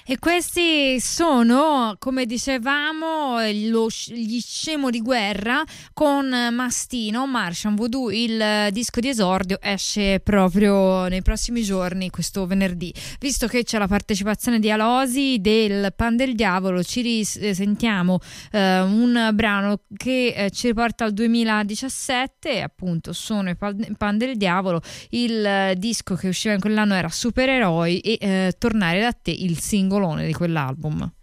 E questi sono, come dicevamo, gli Scemo di Guerra con Mastino, Martian Voodoo. Il disco di esordio esce proprio nei prossimi giorni, questo venerdì. Visto che c'è la partecipazione di Alosi del Pan del Diavolo, ci risentiamo un brano che ci riporta al 2017, appunto sono i Pan del Diavolo. Il disco che usciva in quell'anno era Supereroi e Tornare da te, il singolone di quell'album.